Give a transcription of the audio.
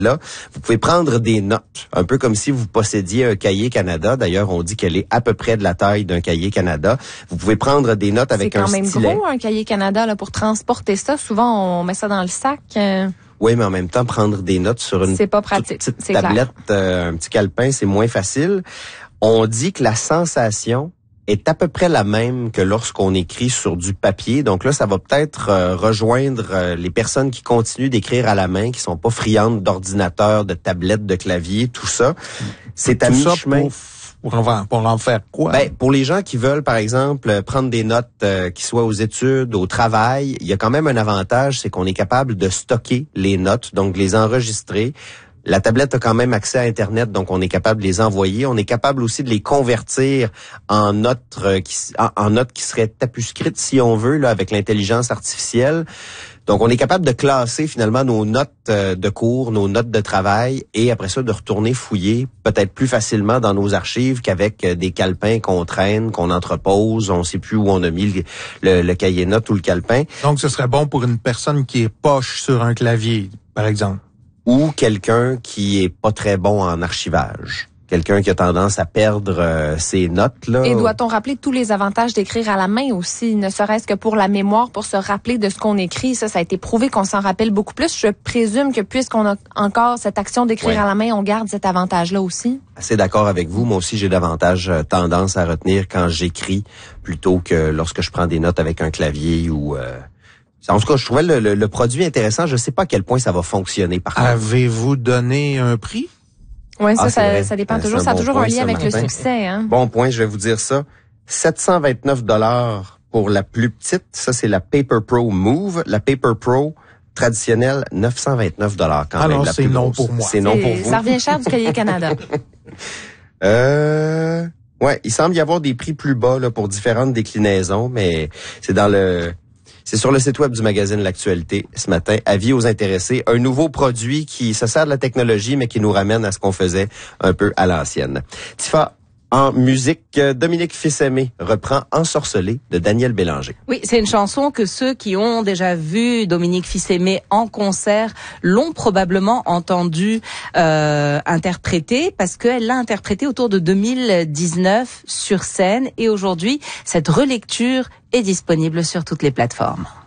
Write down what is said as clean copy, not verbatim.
là, vous pouvez prendre des notes, un peu comme si vous possédiez un cahier Canada. D'ailleurs, on dit qu'elle est à peu près de la taille d'un cahier Canada. Vous pouvez prendre des notes avec un stylet. C'est quand même gros, un cahier Canada, là, pour transporter ça. Souvent, on met ça dans le sac. Oui, mais en même temps, prendre des notes sur une c'est pas pratique, petite c'est tablette, un petit calepin, c'est moins facile. On dit que la sensation est à peu près la même que lorsqu'on écrit sur du papier. Donc là, ça va peut-être rejoindre les personnes qui continuent d'écrire à la main, qui sont pas friandes d'ordinateur, de tablettes, de clavier, tout ça. C'est à mi-chemin. Pour en faire quoi? Ben, pour les gens qui veulent, par exemple, prendre des notes qui soient aux études, au travail, il y a quand même un avantage, c'est qu'on est capable de stocker les notes, donc de les enregistrer. La tablette a quand même accès à Internet, donc on est capable de les envoyer. On est capable aussi de les convertir en notes en notes qui seraient tapuscrites, si on veut, là, avec l'intelligence artificielle. Donc, on est capable de classer finalement nos notes de cours, nos notes de travail, et après ça, de retourner fouiller peut-être plus facilement dans nos archives qu'avec des calepins qu'on traîne, qu'on entrepose. On ne sait plus où on a mis le cahier notes ou le calepin. Donc, ce serait bon pour une personne qui est poche sur un clavier, par exemple. Ou quelqu'un qui est pas très bon en archivage. Quelqu'un qui a tendance à perdre ses notes, là. Et doit-on rappeler tous les avantages d'écrire à la main aussi, ne serait-ce que pour la mémoire, pour se rappeler de ce qu'on écrit? Ça a été prouvé qu'on s'en rappelle beaucoup plus. Je présume que puisqu'on a encore cette action d'écrire à la main, on garde cet avantage-là aussi. Assez d'accord avec vous. Moi aussi, j'ai davantage tendance à retenir quand j'écris plutôt que lorsque je prends des notes avec un clavier ou... En tout cas, je trouvais le produit intéressant. Je ne sais pas à quel point ça va fonctionner, par contre. Avez-vous donné un prix? Oui, ça dépend toujours. Ça a toujours un lien avec le succès. Hein? Bon point, je vais vous dire ça. 729 $ pour la plus petite. Ça, c'est la Paper Pro Move. La Paper Pro traditionnelle, 929 $ quand même. Alors, la c'est plus non grosse. pour moi. C'est non pour vous. Ça revient cher du cahier Canada. Ouais, il semble y avoir des prix plus bas là pour différentes déclinaisons, mais c'est sur le site web du magazine L'Actualité ce matin. Avis aux intéressés. Un nouveau produit qui se sert de la technologie, mais qui nous ramène à ce qu'on faisait un peu à l'ancienne. Tifa, en musique, Dominique Fils-Aimé reprend Ensorcelé de Daniel Bélanger. Oui, c'est une chanson que ceux qui ont déjà vu Dominique Fils-Aimé en concert l'ont probablement entendu interpréter, parce qu'elle l'a interprété autour de 2019 sur scène, et aujourd'hui, cette relecture est disponible sur toutes les plateformes.